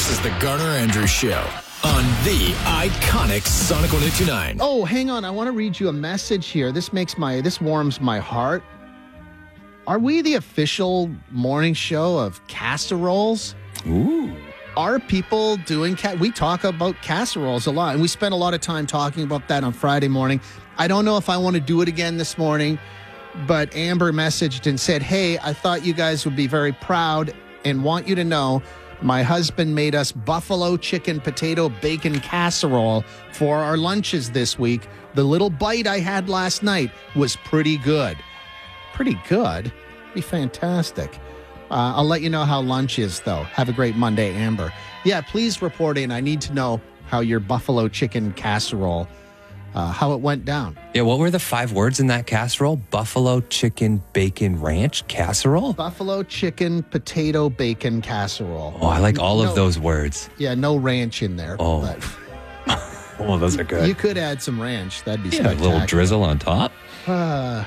This is the Garner Andrews Show on the iconic Sonic 102.9. Oh, hang on. I want to read you a message here. This warms my heart. Are we the official morning show of casseroles? Ooh. Are people doing we talk about casseroles a lot, and we spent a lot of time talking about that on Friday morning. I don't know if I want to do it again this morning, but Amber messaged and said, hey, I thought you guys would be very proud and want you to know my husband made us buffalo chicken potato bacon casserole for our lunches this week. The little bite I had last night was pretty good. Pretty good? Be fantastic. I'll let you know how lunch is, though. Have a great Monday, Amber. Yeah, please report in. I need to know how your buffalo chicken casserole, how it went down. Yeah, what were the 5 words in that casserole? Buffalo chicken bacon ranch casserole? Buffalo chicken potato bacon casserole. Oh, I like all of those words. Yeah, no ranch in there. Oh. But Oh, those are good. you could add some ranch. That'd be Yeah, a spectacular. little drizzle on top.